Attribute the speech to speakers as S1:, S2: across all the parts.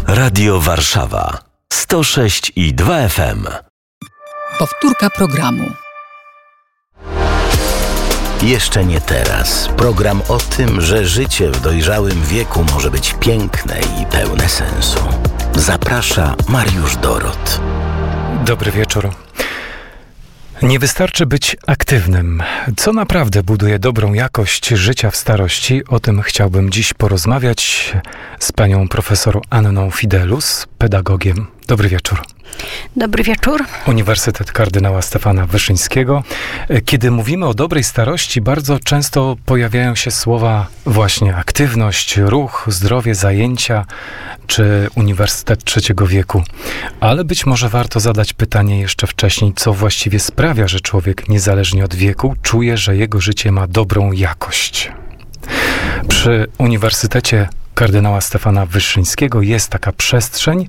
S1: Radio Warszawa 106,2 FM.
S2: Powtórka programu.
S3: Jeszcze nie teraz. Program o tym, że życie w dojrzałym wieku może być piękne i pełne sensu. Zaprasza Mariusz Dorot.
S4: Dobry wieczór. Nie wystarczy być aktywnym. Co naprawdę buduje dobrą jakość życia w starości? O tym chciałbym dziś porozmawiać z panią profesor Anną Fidelus, pedagogiem. Dobry wieczór.
S5: Dobry wieczór.
S4: Uniwersytet Kardynała Stefana Wyszyńskiego. Kiedy mówimy o dobrej starości, bardzo często pojawiają się słowa właśnie aktywność, ruch, zdrowie, zajęcia czy Uniwersytet Trzeciego Wieku. Ale być może warto zadać pytanie jeszcze wcześniej, co właściwie sprawia, że człowiek niezależnie od wieku czuje, że jego życie ma dobrą jakość. Przy Uniwersytecie Kardynała Stefana Wyszyńskiego jest taka przestrzeń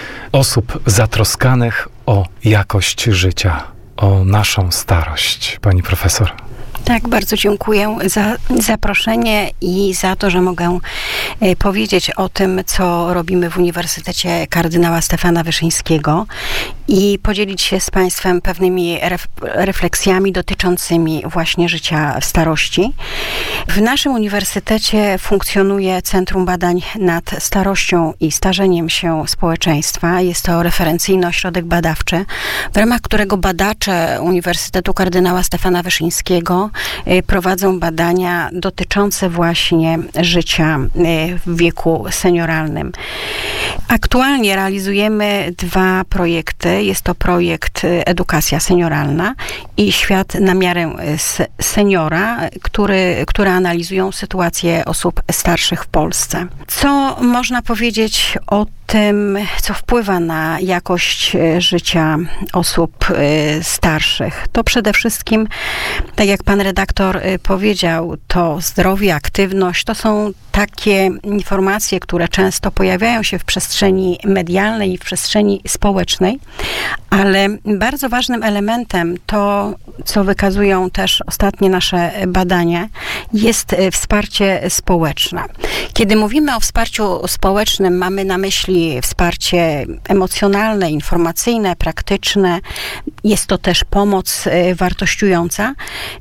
S4: osób zatroskanych o jakość życia, o naszą starość. Pani profesor.
S5: Tak, bardzo dziękuję za zaproszenie i za to, że mogę powiedzieć o tym, co robimy w Uniwersytecie Kardynała Stefana Wyszyńskiego i podzielić się z Państwem pewnymi refleksjami dotyczącymi właśnie życia w starości. W naszym uniwersytecie funkcjonuje Centrum Badań nad Starością i Starzeniem się Społeczeństwa. Jest to referencyjny ośrodek badawczy, w ramach którego badacze Uniwersytetu Kardynała Stefana Wyszyńskiego prowadzą badania dotyczące właśnie życia w wieku senioralnym. Aktualnie realizujemy dwa projekty. Jest to projekt Edukacja Senioralna i Świat na miarę seniora, które analizują sytuację osób starszych w Polsce. Co można powiedzieć o tym, co wpływa na jakość życia osób starszych? To przede wszystkim, tak jak pan redaktor powiedział, to zdrowie, aktywność, to są takie informacje, które często pojawiają się w przestrzeni medialnej i w przestrzeni społecznej, ale bardzo ważnym elementem, to co wykazują też ostatnie nasze badania, jest wsparcie społeczne. Kiedy mówimy o wsparciu społecznym, mamy na myśli wsparcie emocjonalne, informacyjne, praktyczne. Jest to też pomoc wartościująca,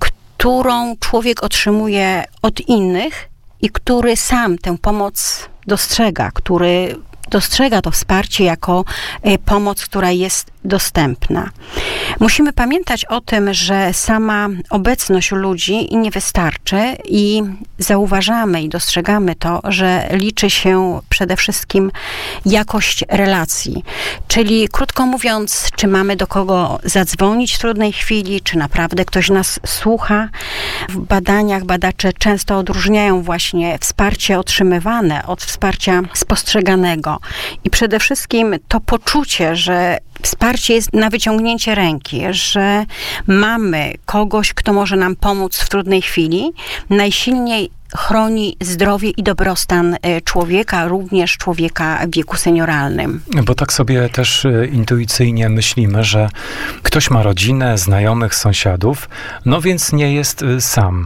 S5: którą człowiek otrzymuje od innych i który sam tę pomoc dostrzega, który dostrzega to wsparcie jako pomoc, która jest dostępna. Musimy pamiętać o tym, że sama obecność ludzi nie wystarczy i zauważamy i dostrzegamy to, że liczy się przede wszystkim jakość relacji. Czyli krótko mówiąc, czy mamy do kogo zadzwonić w trudnej chwili, czy naprawdę ktoś nas słucha. W badaniach badacze często odróżniają właśnie wsparcie otrzymywane od wsparcia spostrzeganego. I przede wszystkim to poczucie, że wsparcie jest na wyciągnięcie ręki, że mamy kogoś, kto może nam pomóc w trudnej chwili, najsilniej chroni zdrowie i dobrostan człowieka, również człowieka w wieku senioralnym.
S4: Bo tak sobie też intuicyjnie myślimy, że ktoś ma rodzinę, znajomych, sąsiadów, no więc nie jest sam.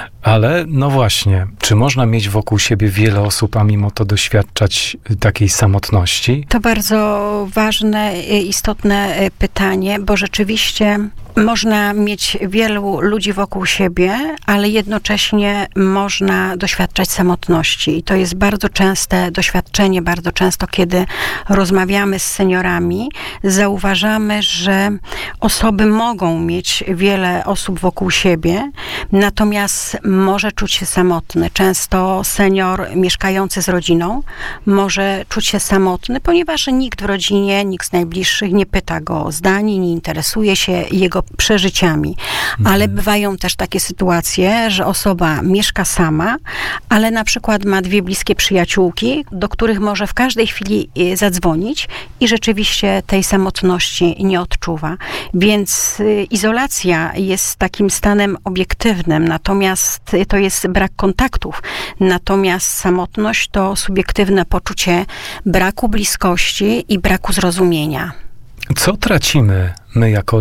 S4: Ale no właśnie, czy można mieć wokół siebie wiele osób, a mimo to doświadczać takiej samotności?
S5: To bardzo ważne, istotne pytanie, bo rzeczywiście można mieć wielu ludzi wokół siebie, ale jednocześnie można doświadczać samotności. I to jest bardzo częste doświadczenie, bardzo często, kiedy rozmawiamy z seniorami, zauważamy, że osoby mogą mieć wiele osób wokół siebie, natomiast może czuć się samotny. Często senior mieszkający z rodziną może czuć się samotny, ponieważ nikt w rodzinie, nikt z najbliższych nie pyta go o zdanie, nie interesuje się jego przeżyciami. Ale bywają też takie sytuacje, że osoba mieszka sama, ale na przykład ma dwie bliskie przyjaciółki, do których może w każdej chwili zadzwonić i rzeczywiście tej samotności nie odczuwa. Więc izolacja jest takim stanem obiektywnym, natomiast to jest brak kontaktów. Natomiast samotność to subiektywne poczucie braku bliskości i braku zrozumienia.
S4: Co tracimy my jako